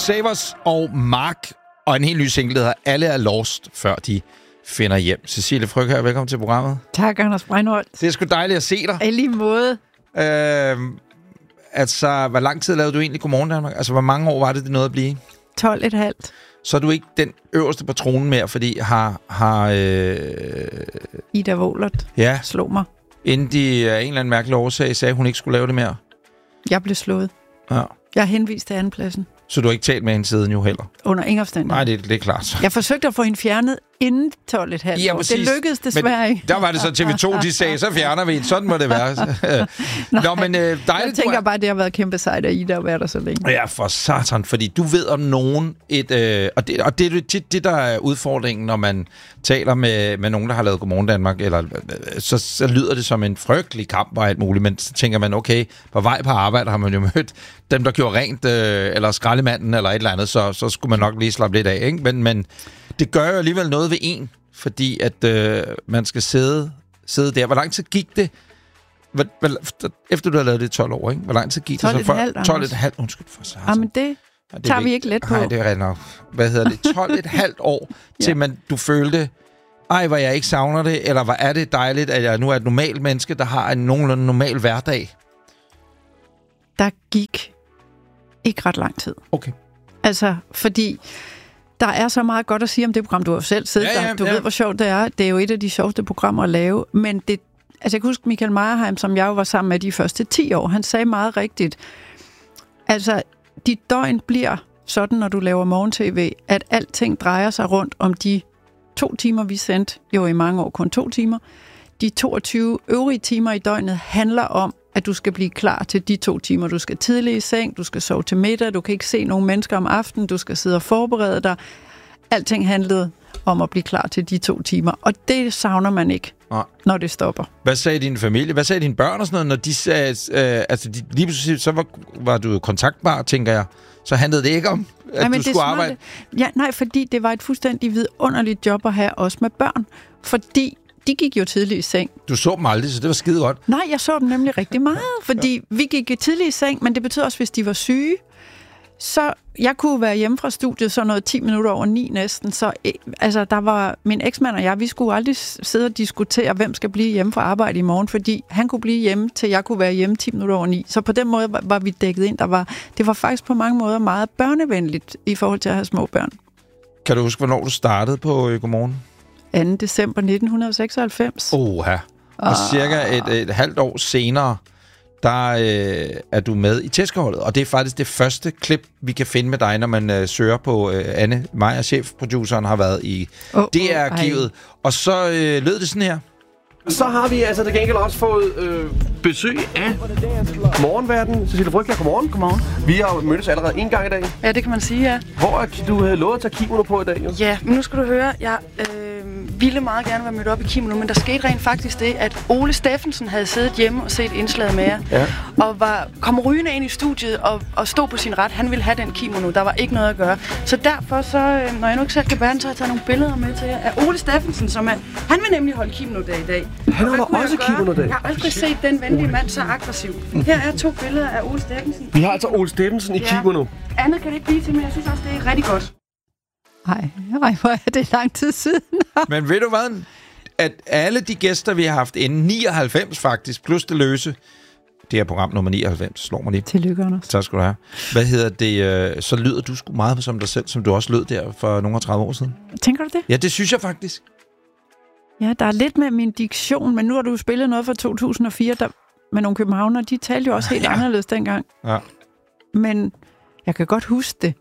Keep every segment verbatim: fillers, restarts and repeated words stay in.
Savers og Mark, og en helt ny single, der hedder Alle er lost, før de finder hjem. Cecilie Frøk her, velkommen til programmet. Tak, Anders Breinholt. Det er sgu dejligt at se dig. I lige måde. Øh, altså, hvor lang tid lavede du egentlig Godmorgen Danmark? Altså, hvor mange år var det, det nåede at blive? tolv et halvt. Så er du ikke den øverste på tronen mere, fordi har... har øh, Ida Wohlert ja, slog mig. Inden de af en eller anden mærkelig årsag sagde, at hun ikke skulle lave det mere. Jeg blev slået. Ja. Jeg er henvist til andenpladsen. Så du har ikke talt med hende siden jo heller? Under ingen omstændighed. Nej, det, det er klart. Så. Jeg forsøgte at få hende fjernet inden tolv et halvt Ja, år. præcis. Det lykkedes desværre ikke. Der var det så T V to, de sagde, så fjerner vi en. Sådan må det være. Nå, men øh, dejligt. Jeg tænker bare, det har været kæmpe sejt af Ida at være der så længe. Ja, for satan. Fordi du ved om nogen et... Øh, og det, og det er tit det, der er udfordringen, når man taler med, med nogen, der har lavet Godmorgen Danmark, eller, øh, så, så lyder det som en frygtelig kamp og alt muligt, men så tænker man, okay, på vej på arbejde har man jo mødt dem, der gjorde rent, øh, eller skraldemanden, eller et eller andet, så, så skulle man nok lige slappe lidt af, ikke? Men, men det gør jo alligevel noget ved en, fordi at øh, man skal sidde, sidde der. Hvor lang tid gik det? Hvor, hvor, efter du har lavet det i tolv år, ikke? Hvor lang tid gik det så? For, tolv et halvt, undskyld for sig. Ja, men det, ja, det tager vi ikke let på. Nej, det er rent nok. Hvad hedder det? tolv et halvt år, ja. Til man, du følte, ej, hvor jeg ikke savner det, eller hvor er det dejligt, at jeg nu er et normalt menneske, der har en nogenlunde normal hverdag? Der gik ikke ret lang tid. Okay. Altså, fordi der er så meget godt at sige om det program. Du har jo selv siddet ja, ja, der. Du ja. ved, hvor sjovt det er. Det er jo et af de sjoveste programmer at lave. Men det, altså jeg kan huske Michael Meyerheim, som jeg jo var sammen med de første ti år. Han sagde meget rigtigt, altså, dit døgn bliver sådan, når du laver morgen-tv, at alting drejer sig rundt om de to timer, vi sendte, jo i mange år kun to timer. De toogtyve øvrige timer i døgnet handler om, at du skal blive klar til de to timer. Du skal tidligt i seng, du skal sove til middag, du kan ikke se nogen mennesker om aftenen, du skal sidde og forberede dig. Alting handlede om at blive klar til de to timer, og det savner man ikke, nej, når det stopper. Hvad sagde din familie? Hvad sagde dine børn og sådan noget, når de sagde, øh, altså de, lige pludselig, så var, var du kontaktbar, tænker jeg. Så handlede det ikke om, at nej, du skulle arbejde? Ja, nej, fordi det var et fuldstændig vidunderligt job at have, også med børn, fordi de gik jo tidligt i seng. Du så dem aldrig, så det var skide godt. Nej, jeg så dem nemlig rigtig meget, fordi ja. vi gik tidligt i seng, men det betød også, hvis de var syge, så jeg kunne være hjemme fra studiet så noget ti minutter over ni næsten, så altså, der var min eksmand og jeg, vi skulle aldrig sidde og diskutere, hvem skal blive hjemme fra arbejde i morgen, fordi han kunne blive hjemme, til jeg kunne være hjemme ti minutter over ni. Så på den måde var, var vi dækket ind. Der var, det var faktisk på mange måder meget børnevenligt i forhold til at have små børn. Kan du huske, hvornår du startede på øh, Godmorgen? anden december nitten seksoghalvfems. Oha. Og oh. cirka et, et halvt år senere, der øh, er du med i tæskeholdet. Og det er faktisk det første klip, vi kan finde med dig, når man øh, søger på øh, Anne Meyer, chefproduceren, har været i oh, D R-arkivet. Oh, og så øh, lød det sådan her. Så har vi altså til gengæld også fået øh, besøg af morgenverden. Cecilie Frøk, godmorgen. Godmorgen. Vi har mødtes allerede en gang i dag. Ja, det kan man sige, ja. Hvor er, du havde lovet at tage kimono på i dag, jo? Ja, men nu skal du høre, jeg øh, ville meget gerne være mødt op i kimono, men der skete rent faktisk det, at Ole Steffensen havde siddet hjemme og set indslaget med jer, ja. og var, kom rygende ind i studiet og, og stod på sin ret. Han ville have den kimono, der var ikke noget at gøre. Så derfor, så, øh, når jeg nu ikke selv kan bære den, så har jeg taget nogle billeder med til jer af Ole Steffensen, som er, han vil nemlig holde kimono-dag i dag. Han holder også kimono-dag. Jeg har aldrig set den venlige mand så aggressiv. Her er to billeder af Ole Steffensen. Vi har altså Ole Steffensen i ja. kimono. Andet kan det ikke blive til, men jeg synes også, det er rigtig godt. Ej, ej, hvor er det lang tid siden. Men ved du hvad? At alle de gæster, vi har haft inden nioghalvfems faktisk, plus det løse, det er program nummer nioghalvfems, slår mig lige. Tillykke, Anders. Tak skal du have. Hvad hedder det? Øh, så lyder du sgu meget som dig selv, som du også lød der for nogle og tredive år siden. Tænker du det? Ja, det synes jeg faktisk. Ja, der er lidt med min diktion, men nu har du spillet noget fra to tusind og fire, der, med nogle københavnere, de talte jo også helt ja. anderledes dengang. Ja. Men jeg kan godt huske det.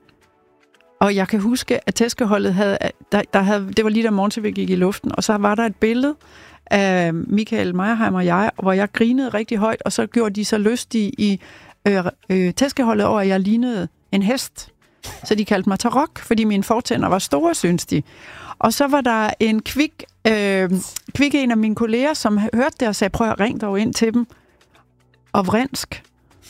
Og jeg kan huske, at tæskeholdet havde, der, der havde, det var lige da morgen-tv gik i luften, og så var der et billede af Michael Meyerheim og jeg, hvor jeg grinede rigtig højt, og så gjorde de så lystige i øh, øh, tæskeholdet over, at jeg lignede en hest. Så de kaldte mig Tarok, fordi mine fortænder var store, synes de. Og så var der en kvik, øh, kvik en af mine kolleger, som hørte det og sagde, prøv at ringe dog ind til dem. Og vrinsk.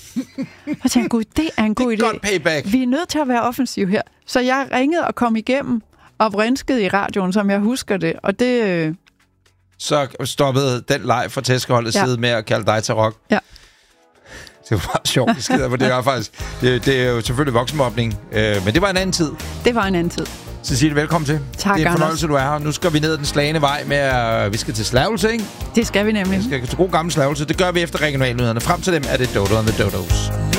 Jeg tænkte, gud, det er en god idé. Godt payback. Vi er nødt til at være offensiv her. Så jeg ringede og kom igennem og vrinskede i radioen, som jeg husker det. Og det... Øh... Så stoppede den leg for tæskeholdet ja. side med at kalde dig Tarok. Ja. Det var meget sjovt. Det, skider, for det, var faktisk, det, det er jo selvfølgelig voksenmobning, øh, men det var en anden tid. Det var en anden tid. Cecilie, velkommen til. Tak, det er en fornøjelse, Anders. du er her. Nu skal vi ned ad den slagende vej med, at vi skal til Slagelse, ikke? Det skal vi nemlig. Vi skal til god gammel Slagelse. Det gør vi efter regionalnyhederne. Frem til dem er det Dodo and the Dodos.